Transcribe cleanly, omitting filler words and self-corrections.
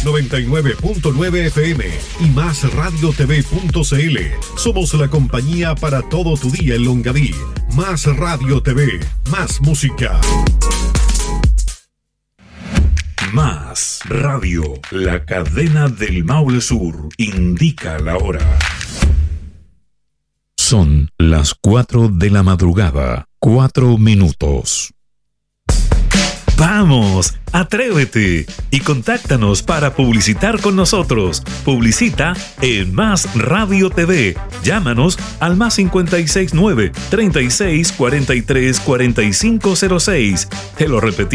99.9 FM y MásRadioTV.cl. Somos la compañía para todo tu día en Longaví. Más Radio TV, más música. Más Radio, la cadena del Maule Sur, indica la hora. Son las 4 de la madrugada, 4 minutos. ¡Vamos! ¡Atrévete! Y contáctanos para publicitar con nosotros. Publicita en Más Radio TV. Llámanos al más 569 36 43 45 06. Te lo repetimos.